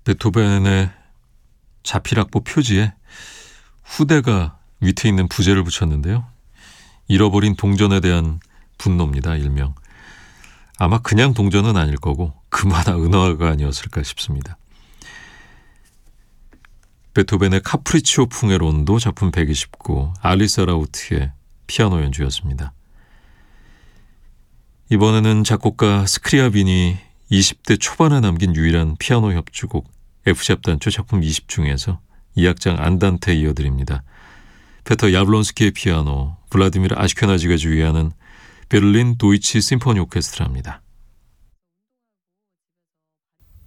베토벤의 자필악보 표지에 후대가 밑에 있는 부제를 붙였는데요. 잃어버린 동전에 대한 분노입니다. 일명. 아마 그냥 동전은 아닐 거고 그마다 은화가 아니었을까 싶습니다. 베토벤의 카프리치오 풍에론도 작품 129, 알리사 라우트의 피아노 연주였습니다. 이번에는 작곡가 스크리아빈이 20대 초반에 남긴 유일한 피아노 협주곡 F샵 단조 작품 20 중에서 2악장 안단테 이어드립니다. 페터 야블론스키의 피아노, 블라디미르 아시케나지가 주의하는 베를린 도이치 심포니 오케스트라입니다.